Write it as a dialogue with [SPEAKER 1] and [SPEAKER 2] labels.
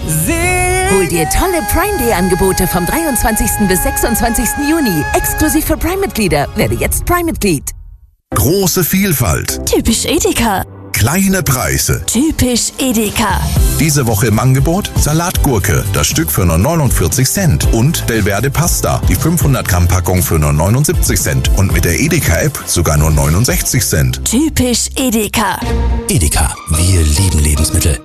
[SPEAKER 1] Hol dir tolle Prime Day Angebote vom 23. bis 26. Juni. Exklusiv für Prime-Mitglieder. Werde jetzt Prime-Mitglied.
[SPEAKER 2] Große Vielfalt.
[SPEAKER 3] Typisch Edeka.
[SPEAKER 2] Kleine Preise.
[SPEAKER 3] Typisch Edeka.
[SPEAKER 2] Diese Woche im Angebot Salatgurke, das Stück für nur 49 Cent. Und Belverde Pasta, die 500 Gramm Packung für nur 79 Cent. Und mit der Edeka-App sogar nur 69 Cent.
[SPEAKER 3] Typisch Edeka.
[SPEAKER 4] Edeka, wir lieben Lebensmittel.